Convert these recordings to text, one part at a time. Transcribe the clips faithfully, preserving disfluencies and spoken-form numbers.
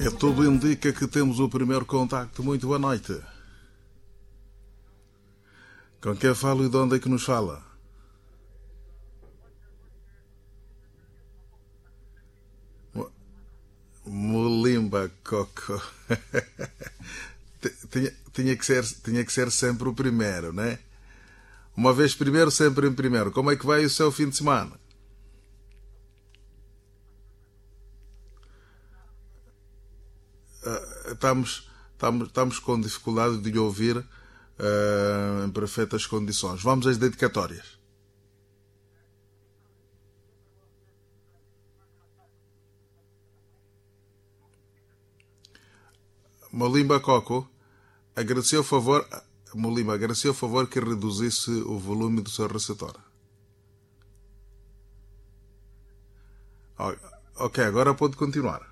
É, tudo indica que temos o primeiro contacto. Muito boa noite. Com quem falo e de onde é que nos fala? Molimba Coco. tinha, tinha, que ser, tinha que ser sempre o primeiro, né? Uma vez primeiro, sempre em primeiro. Como é que vai o seu fim de semana? Uh, estamos, estamos, estamos com dificuldade de lhe ouvir uh, em perfeitas condições. Vamos às dedicatórias. Molimba Coco, agradeceu o favor, Molimba, agradeceu o favor que reduzisse o volume do seu receptor. Ok, agora pode continuar.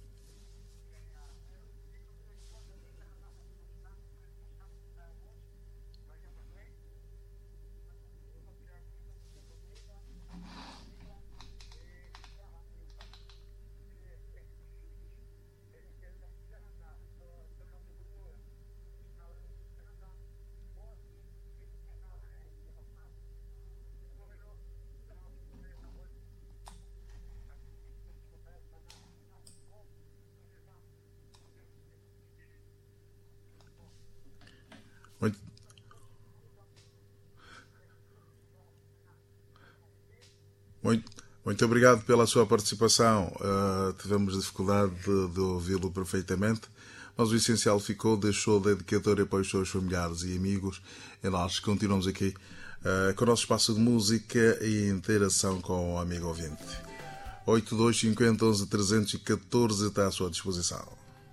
Muito, muito, muito obrigado pela sua participação. Uh, tivemos dificuldade de, de ouvi-lo perfeitamente, mas o essencial ficou, deixou a dedicatória para os seus familiares e amigos, e nós continuamos aqui uh, com o nosso espaço de música e interação com o amigo ouvinte. oito dois cinco zero um um três um quatro está à sua disposição.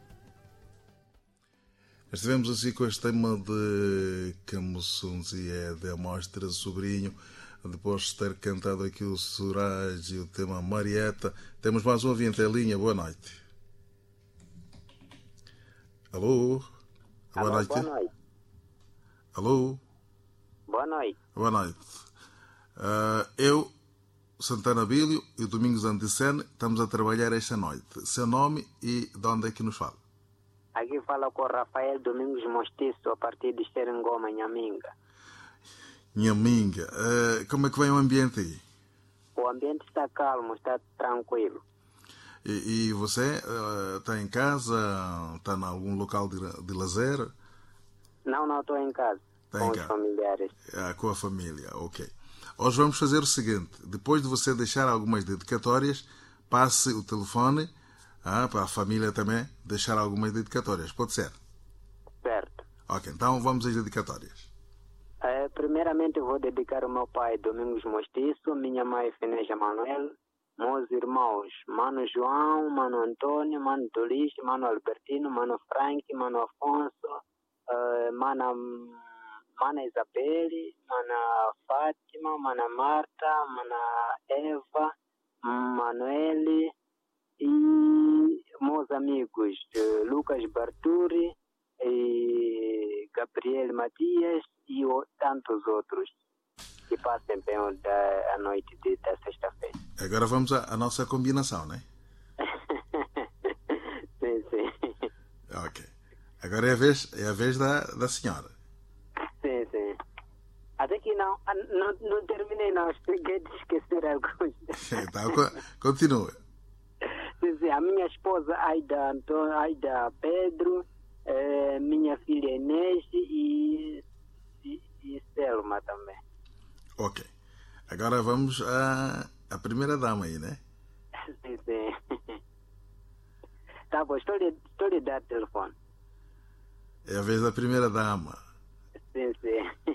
Estivemos assim com este tema de Camuçuns e é de Amostra Sobrinho, depois de ter cantado aqui o Suraj e o tema Marieta. Temos mais um ouvinte em linha. Boa noite. Alô? Boa Alô, noite. Boa noite. Alô? Boa noite. Boa noite. Uh, eu, Santana Bílio e o Domingos Anticene estamos a trabalhar esta noite. Seu nome e de onde é que nos fala? Aqui fala com o Rafael Domingos Mostiço, a partir de Xerengoma, Nhaminga. Nhaminga. Uh, como é que vem o ambiente aí? O ambiente está calmo, está tranquilo. E, e você uh, está em casa? Está em algum local de, de lazer? Não, não, estou em casa. Está com em os casa. familiares. Ah, com a família, ok. Hoje vamos fazer o seguinte. Depois de você deixar algumas dedicatórias, passe o telefone ah, para a família também deixar algumas dedicatórias. Pode ser? Certo. Ok, então vamos às dedicatórias. É, primeiramente eu vou dedicar ao meu pai Domingos Mostiço, minha mãe Feneja Manuel, meus irmãos Mano João, Mano Antônio, Mano Tolis, Mano Albertino, Mano Frank, Mano Afonso, uh, Mana, Mana Isabelle, Mana Fátima, Mana Marta, Mana Eva, Manuele e meus amigos uh, Lucas Barturi e Gabriel Matias e o, tantos outros que passem bem da, a noite de, da sexta-feira. Agora vamos à, à nossa combinação, né? Sim, sim. Ok. Agora é a vez, é a vez da, da senhora. Sim, sim. Até que não, não, não terminei, não. Cheguei de esquecer alguns. Então, continua. Sim, sim. A minha esposa Aida, Antônio, Aida Pedro, eh, minha filha Inês e, e, e Selma também. Ok. Agora vamos à, à primeira dama aí, né? Sim, sim. Tá bom, estou lhe, estou lhe dar telefone. É a vez da primeira dama. Sim, sim.